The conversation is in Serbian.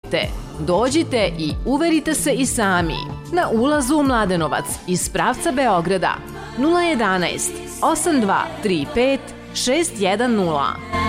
Dođite! Dođite i uverite se i sami. Na ulazu u Mladenovac iz pravca Beograda 011 8235 610.